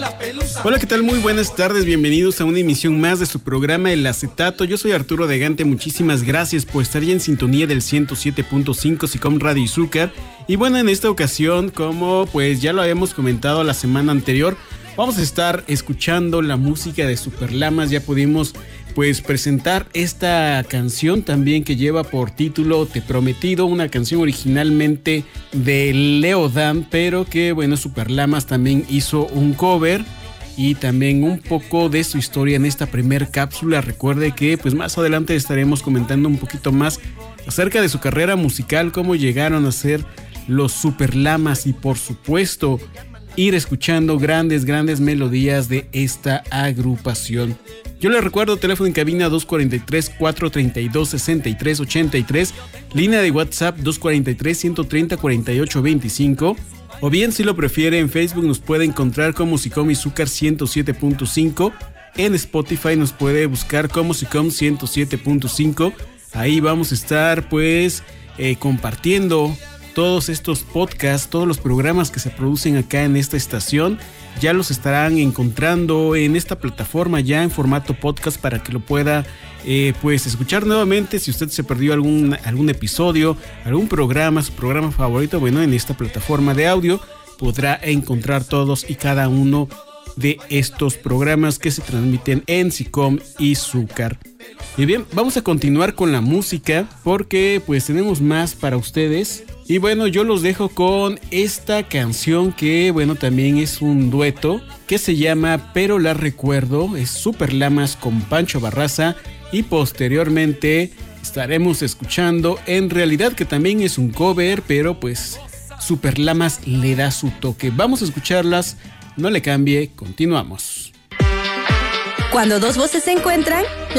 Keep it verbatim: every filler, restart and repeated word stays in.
Hola, ¿qué tal? Muy buenas tardes, bienvenidos a una emisión más de su programa El Acetato. Yo soy Arturo de Gante, muchísimas gracias por estar ya en sintonía del ciento siete punto cinco SICOM Radio Izúcar. Y bueno, en esta ocasión, como pues ya lo habíamos comentado la semana anterior, vamos a estar escuchando la música de Superlamas. Ya pudimos pues presentar esta canción también que lleva por título Te Prometido, una canción originalmente de Leodán, pero que bueno, Superlamas también hizo un cover y también un poco de su historia en esta primer cápsula. Recuerde que pues más adelante estaremos comentando un poquito más acerca de su carrera musical, cómo llegaron a ser los Superlamas y por supuesto ir escuchando grandes, grandes melodías de esta agrupación. Yo les recuerdo, teléfono en cabina dos cuatro tres, cuatro tres dos, seis tres ocho tres, línea de WhatsApp dos cuatro tres, uno tres cero, cuatro ocho dos cinco, o bien si lo prefiere en Facebook nos puede encontrar como SICOM Izúcar ciento siete punto cinco, en Spotify nos puede buscar como SICOM ciento siete punto cinco, ahí vamos a estar pues eh, compartiendo todos estos podcasts, todos los programas que se producen acá en esta estación. Ya los estarán encontrando en esta plataforma ya en formato podcast para que lo pueda eh, pues escuchar nuevamente. Si usted se perdió algún, algún episodio, algún programa, su programa favorito, bueno, en esta plataforma de audio podrá encontrar todos y cada uno de estos programas que se transmiten en SICOM Izúcar. Y bien, vamos a continuar con la música porque pues tenemos más para ustedes. Y bueno, yo los dejo con esta canción que bueno también es un dueto que se llama Pero la recuerdo, es Superlamas con Pancho Barraza, y posteriormente estaremos escuchando En Realidad, que también es un cover, pero pues Superlamas le da su toque. Vamos a escucharlas, no le cambie, continuamos. Cuando dos voces se encuentran,